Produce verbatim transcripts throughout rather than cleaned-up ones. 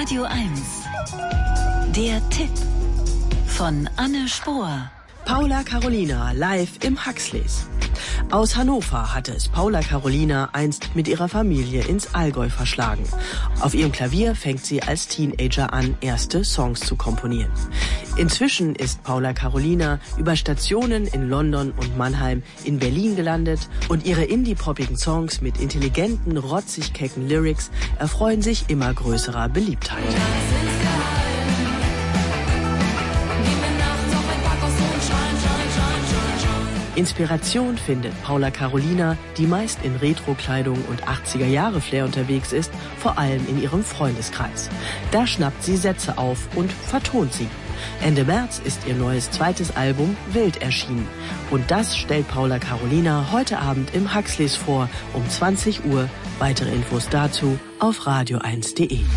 Radio eins. Der Tipp von Anne Spohr. Paula Carolina live im Huxleys. Aus Hannover hatte es Paula Carolina einst mit ihrer Familie ins Allgäu verschlagen. Auf ihrem Klavier fängt sie als Teenager an, erste Songs zu komponieren. Inzwischen ist Paula Carolina über Stationen in London und Mannheim in Berlin gelandet und ihre indie-poppigen Songs mit intelligenten, rotzig-kecken Lyrics erfreuen sich immer größerer Beliebtheit. Inspiration findet Paula Carolina, die meist in Retro-Kleidung und achtziger-Jahre-Flair unterwegs ist, vor allem in ihrem Freundeskreis. Da schnappt sie Sätze auf und vertont sie. Ende März ist ihr neues zweites Album Wild erschienen. Und das stellt Paula Carolina heute Abend im Huxleys vor, um zwanzig Uhr. Weitere Infos dazu auf radio eins punkt de.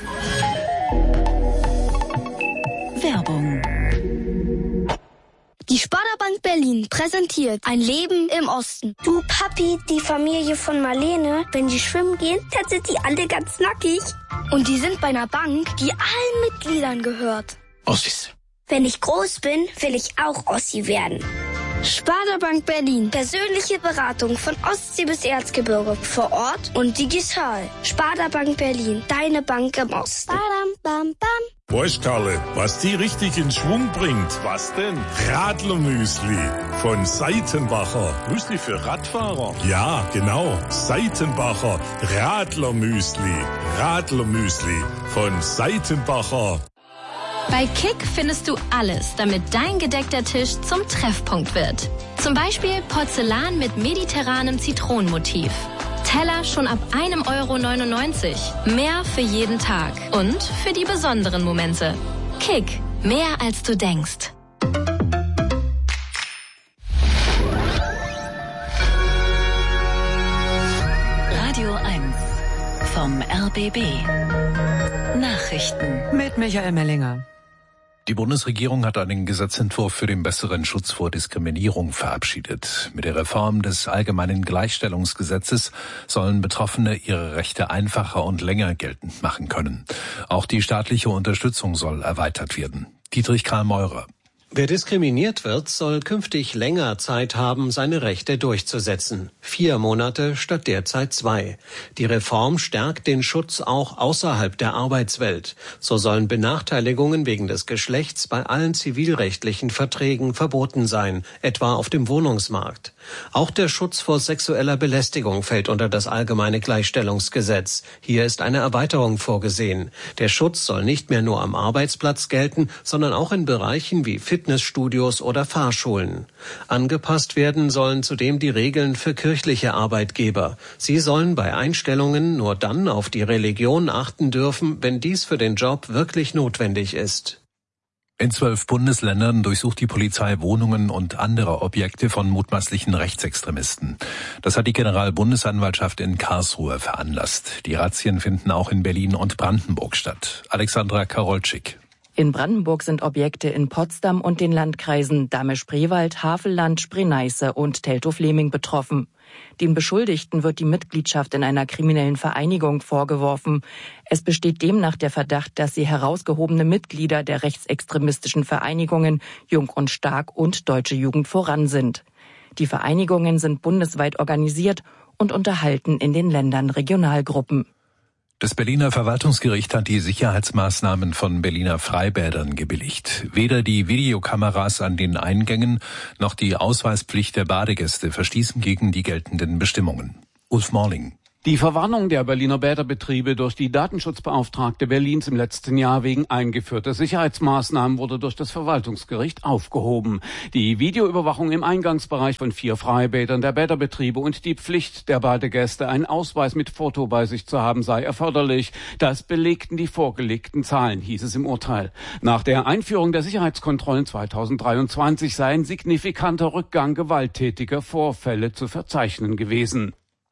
Werbung. Die Sparda-Bank Berlin präsentiert ein Leben im Osten. Du Papi, die Familie von Marlene, wenn die schwimmen gehen, dann sind die alle ganz nackig. Und die sind bei einer Bank, die allen Mitgliedern gehört. Ossis. Wenn ich groß bin, will ich auch Ossi werden. Sparda-Bank Berlin. Persönliche Beratung von Ostsee bis Erzgebirge. Vor Ort und digital. Sparda-Bank Berlin. Deine Bank im Osten. Badam, bam, bam. Weißt, Karle, was die richtig in Schwung bringt? Was denn? Radlermüsli von Seitenbacher. Müsli für Radfahrer? Ja, genau. Seitenbacher Radlermüsli. Radlermüsli von Seitenbacher. Bei Kick findest du alles, damit dein gedeckter Tisch zum Treffpunkt wird. Zum Beispiel Porzellan mit mediterranem Zitronenmotiv. Teller schon ab einem Euro neunundneunzig. Mehr für jeden Tag und für die besonderen Momente. Kick, mehr als du denkst. Radio eins vom R B B. Nachrichten mit Michael Mellinger. Die Bundesregierung hat einen Gesetzentwurf für den besseren Schutz vor Diskriminierung verabschiedet. Mit der Reform des Allgemeinen Gleichstellungsgesetzes sollen Betroffene ihre Rechte einfacher und länger geltend machen können. Auch die staatliche Unterstützung soll erweitert werden. Dietrich Karl-Meurer. Wer diskriminiert wird, soll künftig länger Zeit haben, seine Rechte durchzusetzen. Vier Monate statt derzeit zwei. Die Reform stärkt den Schutz auch außerhalb der Arbeitswelt. So sollen Benachteiligungen wegen des Geschlechts bei allen zivilrechtlichen Verträgen verboten sein, etwa auf dem Wohnungsmarkt. Auch der Schutz vor sexueller Belästigung fällt unter das Allgemeine Gleichstellungsgesetz. Hier ist eine Erweiterung vorgesehen. Der Schutz soll nicht mehr nur am Arbeitsplatz gelten, sondern auch in Bereichen wie Fitnessstudios oder Fahrschulen. Angepasst werden sollen zudem die Regeln für kirchliche Arbeitgeber. Sie sollen bei Einstellungen nur dann auf die Religion achten dürfen, wenn dies für den Job wirklich notwendig ist. In zwölf Bundesländern durchsucht die Polizei Wohnungen und andere Objekte von mutmaßlichen Rechtsextremisten. Das hat die Generalbundesanwaltschaft in Karlsruhe veranlasst. Die Razzien finden auch in Berlin und Brandenburg statt. Alexandra Karolczyk. In Brandenburg sind Objekte in Potsdam und den Landkreisen Dahme-Spreewald, Havelland, Spree-Neiße und Teltow-Fleming betroffen. Den Beschuldigten wird die Mitgliedschaft in einer kriminellen Vereinigung vorgeworfen. Es besteht demnach der Verdacht, dass sie herausgehobene Mitglieder der rechtsextremistischen Vereinigungen Jung und Stark und Deutsche Jugend voran sind. Die Vereinigungen sind bundesweit organisiert und unterhalten in den Ländern Regionalgruppen. Das Berliner Verwaltungsgericht hat die Sicherheitsmaßnahmen von Berliner Freibädern gebilligt. Weder die Videokameras an den Eingängen noch die Ausweispflicht der Badegäste verstießen gegen die geltenden Bestimmungen. Ulf Morling. Die Verwarnung der Berliner Bäderbetriebe durch die Datenschutzbeauftragte Berlins im letzten Jahr wegen eingeführter Sicherheitsmaßnahmen wurde durch das Verwaltungsgericht aufgehoben. Die Videoüberwachung im Eingangsbereich von vier Freibädern der Bäderbetriebe und die Pflicht der Badegäste, einen Ausweis mit Foto bei sich zu haben, sei erforderlich. Das belegten die vorgelegten Zahlen, hieß es im Urteil. Nach der Einführung der Sicherheitskontrollen zweitausenddreiundzwanzig sei ein signifikanter Rückgang gewalttätiger Vorfälle zu verzeichnen gewesen.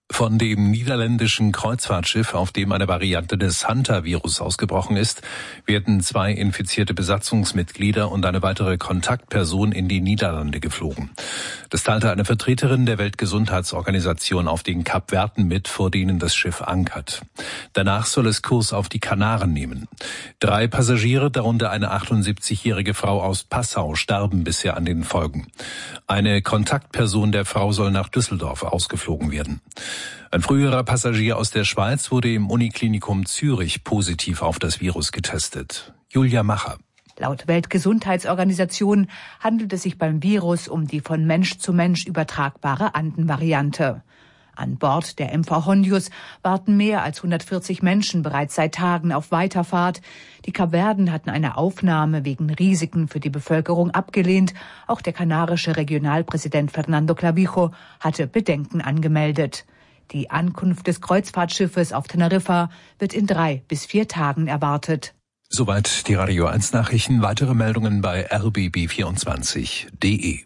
Von dem niederländischen Kreuzfahrtschiff, auf dem eine Variante des Hantavirus ausgebrochen ist, werden zwei infizierte Besatzungsmitglieder und eine weitere Kontaktperson in die Niederlande geflogen. Das teilte eine Vertreterin der Weltgesundheitsorganisation auf den Kapverden mit, vor denen das Schiff ankert. Danach soll es Kurs auf die Kanaren nehmen. Drei Passagiere, darunter eine achtundsiebzigjährige Frau aus Passau, starben bisher an den Folgen. Eine Kontaktperson der Frau soll nach Düsseldorf ausgeflogen werden. Ein früherer Passagier aus der Schweiz wurde im Uniklinikum Zürich positiv auf das Virus getestet. Julia Macher. Laut Weltgesundheitsorganisation handelt es sich beim Virus um die von Mensch zu Mensch übertragbare Anden-Variante. An Bord der M V Hondius warten mehr als hundertvierzig Menschen bereits seit Tagen auf Weiterfahrt. Die Kapverden hatten eine Aufnahme wegen Risiken für die Bevölkerung abgelehnt. Auch der kanarische Regionalpräsident Fernando Clavijo hatte Bedenken angemeldet. Die Ankunft des Kreuzfahrtschiffes auf Teneriffa wird in drei bis vier Tagen erwartet. Soweit die Radio eins Nachrichten. Weitere Meldungen bei r b b vierundzwanzig punkt d e.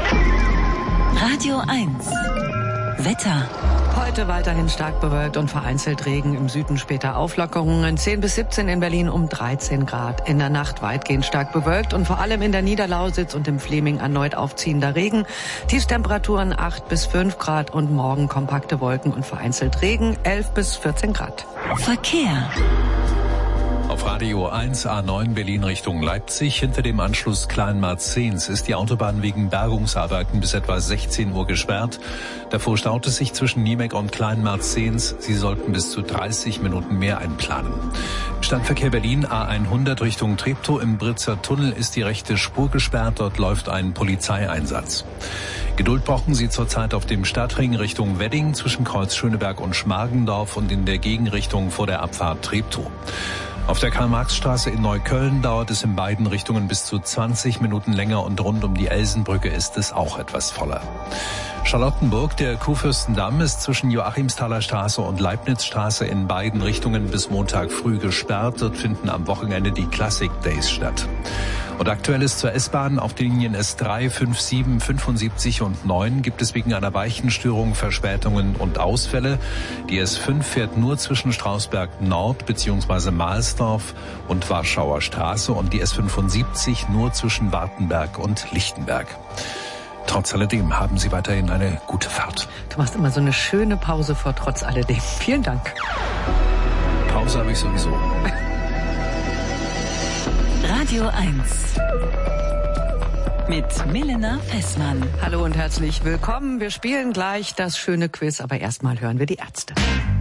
Radio eins. Wetter. Heute weiterhin stark bewölkt und vereinzelt Regen, im Süden später Auflockerungen. zehn bis siebzehn in Berlin um dreizehn Grad. In der Nacht weitgehend stark bewölkt und vor allem in der Niederlausitz und im Fleming erneut aufziehender Regen. Tiefstemperaturen acht bis fünf Grad und morgen kompakte Wolken und vereinzelt Regen elf bis vierzehn Grad. Verkehr. Auf Radio eins A neun Berlin Richtung Leipzig. Hinter dem Anschluss Kleinmarzens ist die Autobahn wegen Bergungsarbeiten bis etwa sechzehn Uhr gesperrt. Davor staut es sich zwischen Niemek und Kleinmarzens. Sie sollten bis zu dreißig Minuten mehr einplanen. Stadtverkehr Berlin A hundert Richtung Treptow. Im Britzer Tunnel ist die rechte Spur gesperrt. Dort läuft ein Polizeieinsatz. Geduld brauchen Sie zurzeit auf dem Stadtring Richtung Wedding zwischen Kreuz Schöneberg und Schmargendorf und in der Gegenrichtung vor der Abfahrt Treptow. Auf der Karl-Marx-Straße in Neukölln dauert es in beiden Richtungen bis zu zwanzig Minuten länger und rund um die Elsenbrücke ist es auch etwas voller. Charlottenburg, der Kurfürstendamm ist zwischen Joachimsthaler Straße und Leibnizstraße in beiden Richtungen bis Montag früh gesperrt. Dort finden am Wochenende die Classic Days statt. Und aktuell ist zur S-Bahn auf den Linien S drei, fünf, sieben, fünfundsiebzig und neun gibt es wegen einer Weichenstörung Verspätungen und Ausfälle. Die S fünf fährt nur zwischen Strausberg Nord bzw. Mahlsdorf und Warschauer Straße und die S fünfundsiebzig nur zwischen Wartenberg und Lichtenberg. Trotz alledem haben Sie weiterhin eine gute Fahrt. Du machst immer so eine schöne Pause vor trotz alledem. Vielen Dank. Pause habe ich sowieso. Radio eins. Mit Milena Fessmann. Hallo und herzlich willkommen. Wir spielen gleich das schöne Quiz, aber erstmal hören wir die Ärzte.